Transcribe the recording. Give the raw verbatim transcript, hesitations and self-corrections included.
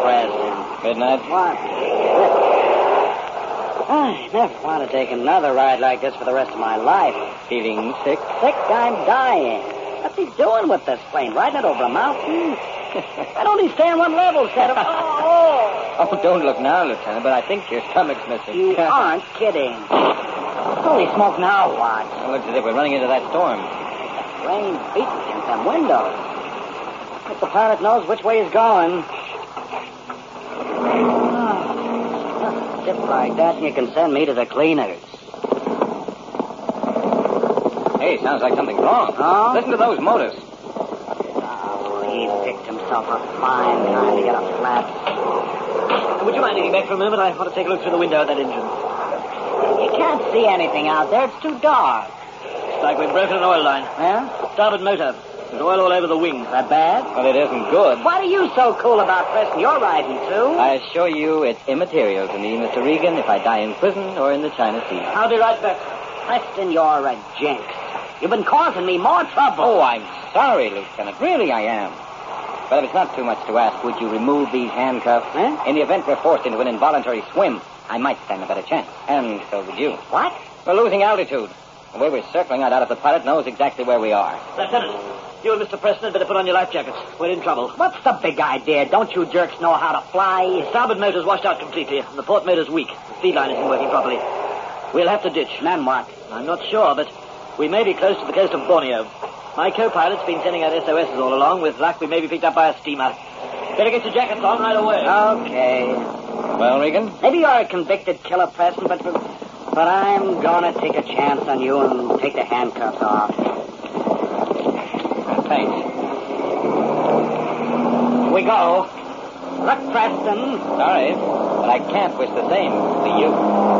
Preston. Midnight? What? I never want to take another ride like this for the rest of my life. Feeling sick? Sick? I'm dying. What's he doing with this plane? Riding it over a mountain? Why don't he stay on one level, set him? Oh, Oh, don't look now, Lieutenant, but I think your stomach's missing. you aren't kidding. Holy smoke, now what? It looks as if we're running into that storm. Rain beating against them windows. If the pilot knows which way he's going. Oh, dip like that and you can send me to the cleaners. Hey, sounds like something's wrong. Oh? Listen to those motors. Oh, he picked himself a fine time to get a flat. Would you mind getting back for a moment? I want to take a look through the window at that engine. You can't see anything out there. It's too dark. It's like we've broken an oil line. Huh? Starboard motor. There's oil all over the wing. That bad? But it isn't good. What are you so cool about, Preston? You're riding, too. I assure you it's immaterial to me, Mister Regan, if I die in prison or in the China Sea. I'll be right back. Preston, you're a jinx. You've been causing me more trouble. Oh, I'm sorry, Lieutenant. Really, I am. But if it's not too much to ask, would you remove these handcuffs? Huh? In the event we're forced into an involuntary swim, I might stand a better chance. And so would you. What? We're losing altitude. The way we're circling, I doubt if the pilot knows exactly where we are. Lieutenant, you and Mister Preston had better put on your life jackets. We're in trouble. What's the big idea? Don't you jerks know how to fly? The starboard motor's washed out completely, and the port motor's weak. The speed line isn't working properly. We'll have to ditch. Then what? I'm not sure, but we may be close to the coast of Borneo. My co-pilot's been sending out S O Ss all along. With luck, we may be picked up by a steamer. Better get your jackets on right away. Okay. Well, Regan? Maybe you're a convicted killer, Preston, but but I'm gonna take a chance on you and take the handcuffs off. Thanks. We go. Look, Preston. Sorry, but I can't wish the same to you.